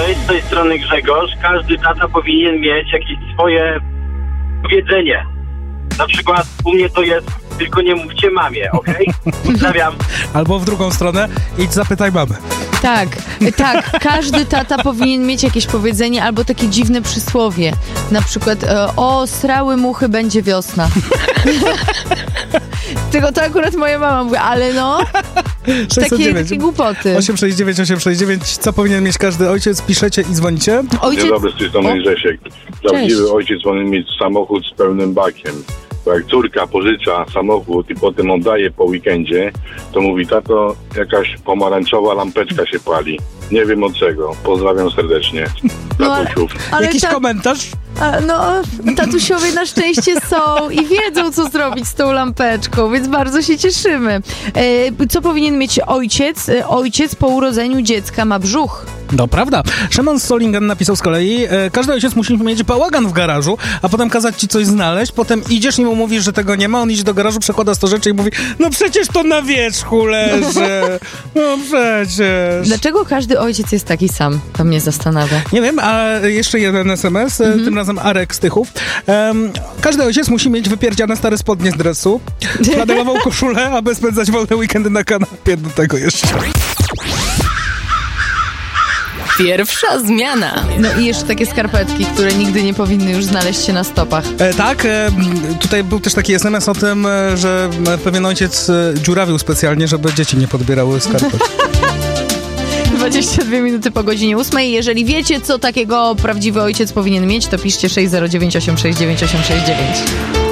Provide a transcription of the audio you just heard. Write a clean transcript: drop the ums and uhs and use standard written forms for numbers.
Cześć, z tej strony Grzegorz. Każdy tata powinien mieć jakieś swoje powiedzenie. Na przykład u mnie to jest, tylko nie mówcie mamie, okej? Pozdrawiam. Albo w drugą stronę, idź zapytaj mamy. Tak, każdy tata powinien mieć jakieś powiedzenie albo takie dziwne przysłowie. Na przykład, o, srały muchy, będzie wiosna. Tylko to akurat moja mama mówi, ale no, takie głupoty. 869. Co powinien mieć każdy ojciec? Piszecie i dzwonicie. Dzień dobry, z tej strony Grzesiek. Prawdziwy ojciec powinien mieć samochód z pełnym bakiem. Bo jak córka pożycza samochód i potem oddaje po weekendzie, to mówi, tato, jakaś pomarańczowa lampeczka się pali. Nie wiem od czego. Pozdrawiam serdecznie. Ale Jakiś komentarz? Tatusiowie na szczęście są i wiedzą, co zrobić z tą lampeczką, więc bardzo się cieszymy. Co powinien mieć ojciec? Ojciec po urodzeniu dziecka ma brzuch. No prawda. Szymon Solingen napisał z kolei, każdy ojciec musi mieć bałagan w garażu, a potem kazać ci coś znaleźć, potem idziesz i mu mówisz, że tego nie ma, on idzie do garażu, przekłada 100 rzeczy i mówi, no przecież to na wierzchu leży. No przecież. Dlaczego każdy ojciec jest taki sam? To mnie zastanawia. Nie wiem, a jeszcze jeden SMS, tym razem Arek z Tychów. Każdy ojciec musi mieć wypierdziane stare spodnie z dresu, flanelową koszulę, aby spędzać wolne weekendy na kanapie, do tego jeszcze. Pierwsza zmiana. No i jeszcze takie skarpetki, które nigdy nie powinny już znaleźć się na stopach. Tutaj był też taki SMS o tym, że pewien ojciec dziurawił specjalnie, żeby dzieci nie podbierały skarpet. 22 minuty po godzinie 8. Jeżeli wiecie, co takiego prawdziwy ojciec powinien mieć, to piszcie 609 869 869.